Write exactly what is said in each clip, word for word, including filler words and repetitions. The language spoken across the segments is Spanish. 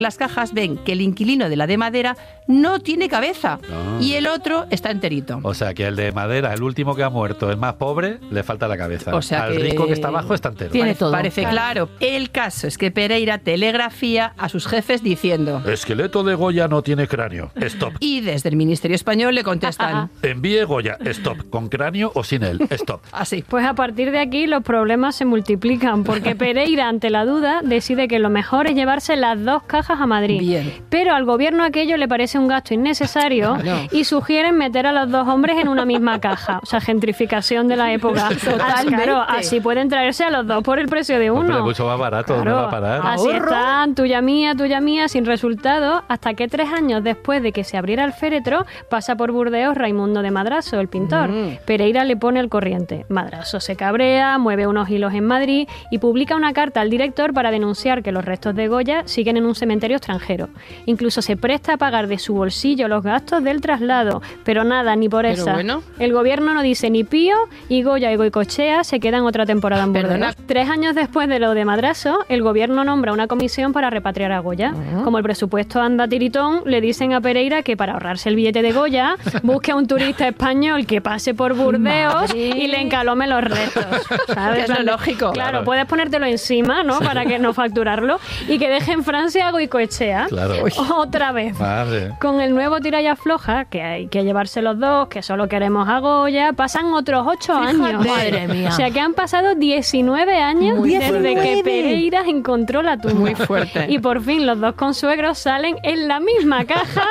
las cajas ven que el inquilino de la de madera no tiene cabeza No. y el otro está enterito. O sea, que el de madera, el último que ha muerto, el más pobre, le falta la cabeza. O sea Al que- rico que está abajo está entero. Tiene Parece, todo. parece claro. El caso es que Pereira telegrafía a sus jefes diciendo... Esqueleto de Goya no tiene cráneo. Stop. Y desde el Ministerio Español le contestan Envíe Goya. Stop. ¿Con cráneo o sin él? Stop. así. Pues a partir de aquí los problemas se multiplican, porque Pereira, ante la duda, decide que lo mejor es llevarse las dos cajas a Madrid. Bien. Pero al gobierno aquello le parece un gasto innecesario Claro. y sugieren meter a los dos hombres en una misma caja. O sea, gentrificación de la época. Totalmente. Claro, así pueden traerse a los dos por el precio de uno. Hombre, mucho más barato. ¿Dónde va a parar? Así Ahorro. están, tuya mía, tuya mía, sin resultado, hasta que tres años después de que se abriera el féretro, pasa por Burdeos Raimundo de Madrazo, el pintor. Mm. Pereira le pone el corriente. Madrazo se cabrea, mueve unos hilos en Madrid y publica una carta al director para denunciar que los restos de Goya siguen en un cementerio extranjero. Incluso se presta a pagar de su bolsillo los gastos del traslado, pero nada, ni por Pero esa. bueno. El gobierno no dice ni pío y Goya y Goicoechea se quedan otra temporada en Burdeos. Perdona. Tres años después de lo de Madrazo, el gobierno nombra una comisión para repatriar a Goya. Como el presupuesto anda tiritón, le dicen a Pereira que para ahorrarse el billete de Goya, busque a un turista español que pase por Burdeos Madre. y le encalome los restos. ¿Sabes? Que es lo lógico. Claro, Claro. puedes ponértelo encima, ¿no? Para que no facturarlo. Y que deje en Francia a Goicoechea. Claro. Otra vez. Madre. Con el nuevo tira y afloja, que hay que llevarse los dos, que solo queremos a Goya, pasan otros ocho años. Madre mía. O sea que han pasado diecinueve años Muy desde fuerte. que Pereira encontró la tumba. Muy fuerte. Y por fin los dos consuegros salen en la misma caja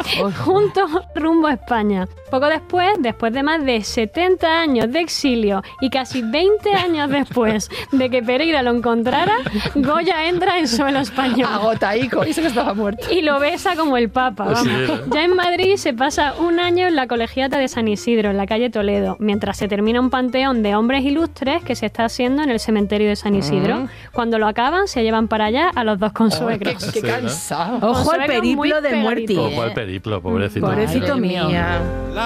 juntos rumbo a España. Poco después, después de más de setenta años de exilio y casi veinte años después de que Pereira lo encontrara, Goya entra en suelo español. Agotaico. Eso que estaba muerto. Y lo besa como el Papa. Vamos. Sí, ¿no? Ya en Madrid se pasa un año en la Colegiata de San Isidro, en la calle Toledo, mientras se termina un panteón de hombres ilustres que se está haciendo en el cementerio de San Isidro. Cuando lo acaban, se llevan para allá a los dos Qué, consuegros. qué Sí, ¿no? cansado. Ojo al Consuegros muy periplo de muerte. pegaditos. Ojo al periplo, pobrecito. Pobrecito Madre mío. mía.